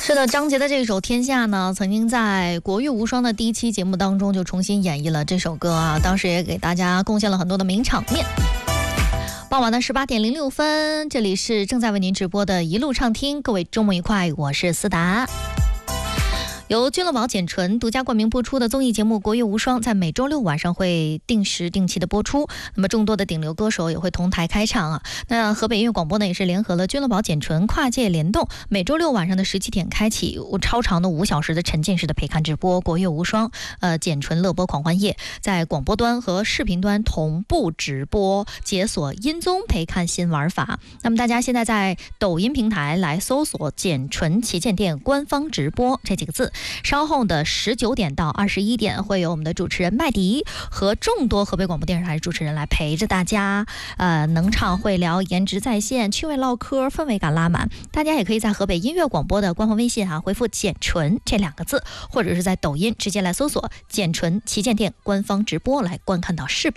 是的，张杰的这首《天下》呢，曾经在《国乐无双》的第一期节目当中就重新演绎了这首歌啊，当时也给大家贡献了很多的名场面。傍晚的18:06，这里是正在为您直播的一路畅听，各位周末愉快，我是思达。由君乐宝简纯独家冠名播出的综艺节目《国乐无双》在每周六晚上会定时定期的播出，那么众多的顶流歌手也会同台开唱啊。那河北音乐广播呢也是联合了君乐宝简纯跨界联动，每周六晚上的17点开启超长的5小时的沉浸式的陪看直播《国乐无双》，简纯乐播狂欢夜，在广播端和视频端同步直播，解锁音综陪看新玩法。那么大家现在在抖音平台来搜索简纯旗舰店官方直播这几个字，稍后的19点到21点会有我们的主持人麦迪和众多河北广播电视台主持人来陪着大家，能唱会聊，颜值在线，趣味唠嗑，氛围感拉满。大家也可以在河北音乐广播的官方微信回复简纯这2个字，或者是在抖音直接来搜索简纯旗舰店官方直播来观看到视频。